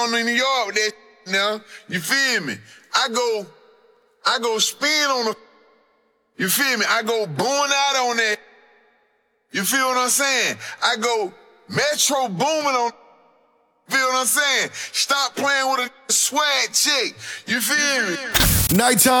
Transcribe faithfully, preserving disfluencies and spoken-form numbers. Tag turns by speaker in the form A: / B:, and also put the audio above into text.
A: in New York with that now. You feel me? I go, I go spin on the, you feel me? I go boon out on that. You feel what I'm saying? I go Metro booming on, feel what I'm saying? Stop playing with a swag chick. You feel me?
B: Nighttime.